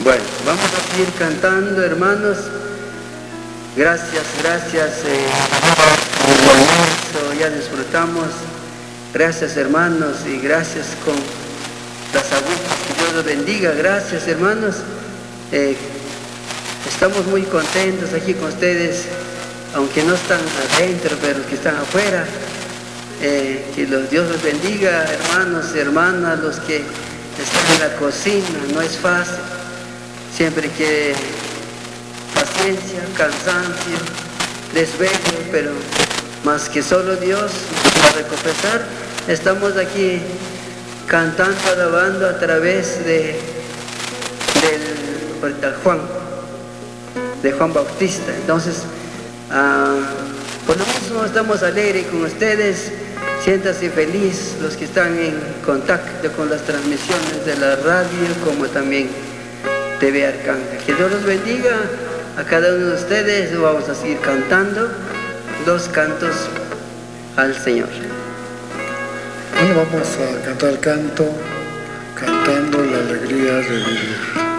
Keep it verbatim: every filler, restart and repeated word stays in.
Bueno, vamos a seguir cantando, hermanos. Gracias, gracias. Eh, por el ya disfrutamos. Gracias, hermanos, y gracias con las agujas. Que Dios los bendiga. Gracias, hermanos. Eh, estamos muy contentos aquí con ustedes, aunque no están adentro, pero que están afuera. Eh, que los, Dios los bendiga, hermanos y hermanas, los que están en la cocina. No es fácil. Siempre que paciencia, cansancio, desvelo, pero más que solo Dios nos va a recompensar. Estamos aquí cantando, alabando a través de del Juan, de Juan Bautista. Entonces, uh, por lo mismo estamos alegres con ustedes. Siéntase feliz los que están en contacto con las transmisiones de la radio, como también T V Arcángel. Que Dios los bendiga a cada uno de ustedes. Vamos a seguir cantando dos cantos al Señor. Bueno, vamos a cantar el canto, cantando la alegría de vivir.